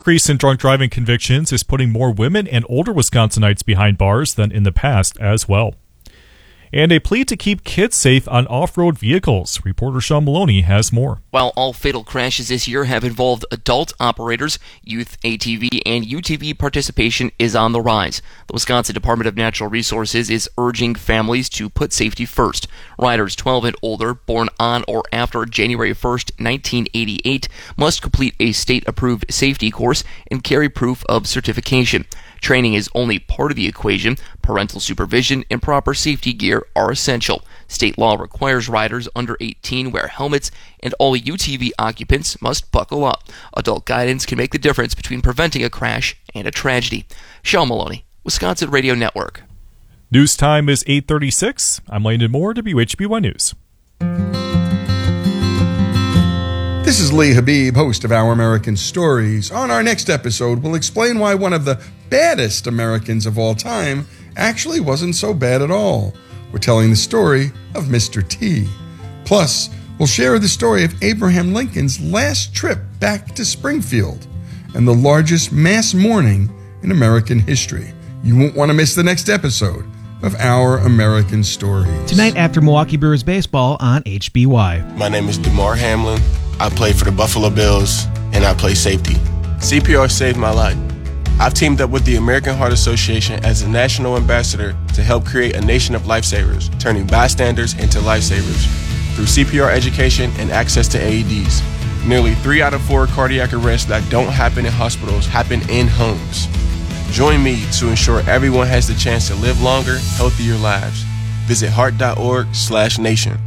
increase in drunk driving convictions is putting more women and older Wisconsinites behind bars than in the past as well. And a plea to keep kids safe on off-road vehicles. Reporter Sean Maloney has more. While all fatal crashes this year have involved adult operators, youth ATV and UTV participation is on the rise. The Wisconsin Department of Natural Resources is urging families to put safety first. Riders 12 and older, born on or after January 1st, 1988, must complete a state-approved safety course and carry proof of certification. Training is only part of the equation. Parental supervision and proper safety gear are essential. State law requires riders under 18 wear helmets, and all UTV occupants must buckle up. Adult guidance can make the difference between preventing a crash and a tragedy. Sean Maloney, Wisconsin Radio Network. News time is 8:36. I'm Landon Moore, WHBY News. This is Lee Habib, host of Our American Stories. On our next episode, we'll explain why one of the baddest Americans of all time actually wasn't so bad at all. We're telling the story of Mr. T. Plus, we'll share the story of Abraham Lincoln's last trip back to Springfield and the largest mass mourning in American history. You won't want to miss the next episode of Our American Stories. Tonight after Milwaukee Brewers baseball on HBY. My name is DeMar Hamlin. I play for the Buffalo Bills, and I play safety. CPR saved my life. I've teamed up with the American Heart Association as a national ambassador to help create a nation of lifesavers, turning bystanders into lifesavers through CPR education and access to AEDs. Nearly 3 out of 4 cardiac arrests that don't happen in hospitals happen in homes. Join me to ensure everyone has the chance to live longer, healthier lives. Visit heart.org/nation.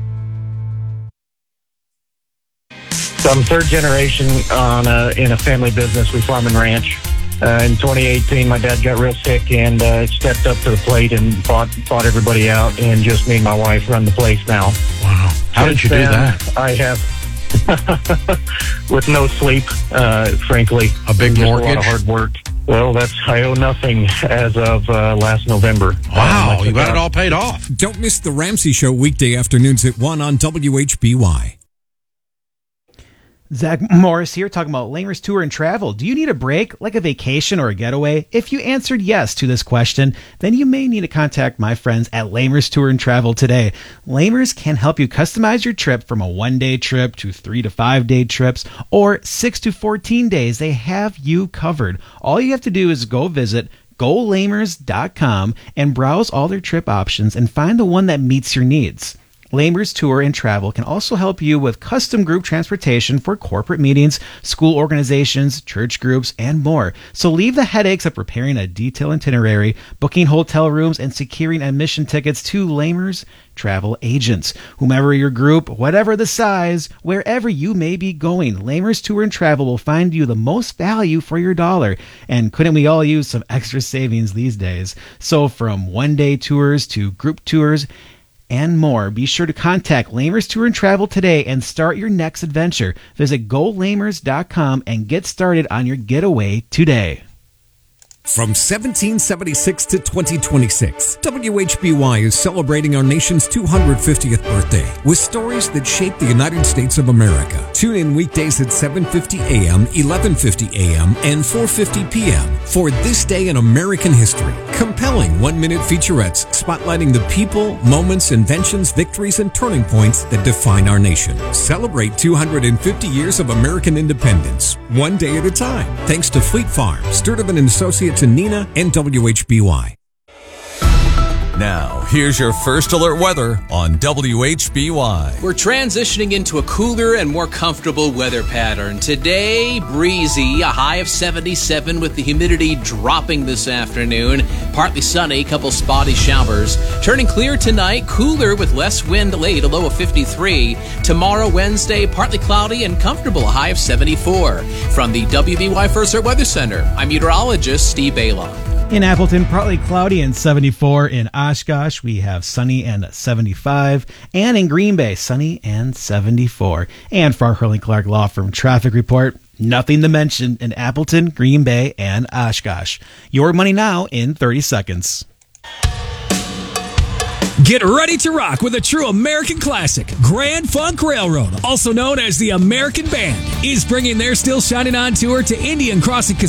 So I'm third generation in a family business. We farm and ranch. In 2018, my dad got real sick and stepped up to the plate and fought everybody out. And just me and my wife run the place now. Wow. How did you do that? I have, with no sleep, frankly. A big mortgage? A lot of hard work. Well, I owe nothing as of last November. Wow, you got it all paid off. Don't miss the Ramsey Show weekday afternoons at 1 on WHBY. Zach Morris here talking about Lamers Tour and Travel. Do you need a break, like a vacation or a getaway? If you answered yes to this question, then you may need to contact my friends at Lamers Tour and Travel today. Lamers can help you customize your trip from a 1-day trip to 3 to 5-day trips or 6 to 14 days. They have you covered. All you have to do is go visit GoLamers.com and browse all their trip options and find the one that meets your needs. Lamers Tour and Travel can also help you with custom group transportation for corporate meetings, school organizations, church groups, and more. So leave the headaches of preparing a detailed itinerary, booking hotel rooms, and securing admission tickets to Lamers Travel agents. Whomever your group, whatever the size, wherever you may be going, Lamers Tour and Travel will find you the most value for your dollar. And couldn't we all use some extra savings these days? So from 1-day tours to group tours, and more. Be sure to contact Lamers Tour and Travel today and start your next adventure. Visit GoLamers.com and get started on your getaway today. From 1776 to 2026, WHBY is celebrating our nation's 250th birthday with stories that shape the United States of America. Tune in weekdays at 7:50 a.m., 11:50 a.m., and 4:50 p.m. for This Day in American History. Compelling 1-minute featurettes spotlighting the people, moments, inventions, victories, and turning points that define our nation. Celebrate 250 years of American independence, one day at a time. Thanks to Fleet Farm, Sturtevant & Associates, to Nina and WHBY. Now, here's your first alert weather on WHBY. We're transitioning into a cooler and more comfortable weather pattern. Today, breezy, a high of 77 with the humidity dropping this afternoon. Partly sunny, couple spotty showers. Turning clear tonight, cooler with less wind late, a low of 53. Tomorrow, Wednesday, partly cloudy and comfortable, a high of 74. From the WBY First Alert Weather Center, I'm meteorologist Steve Balon. In Appleton, partly cloudy and 74. In Oshkosh, we have sunny and 75. And in Green Bay, sunny and 74. And for our Hurley Clark Law Firm traffic report, nothing to mention in Appleton, Green Bay, and Oshkosh. Your money now in 30 seconds. Get ready to rock with a true American classic. Grand Funk Railroad, also known as the American Band, is bringing their Still Shining On tour to Indian Crossing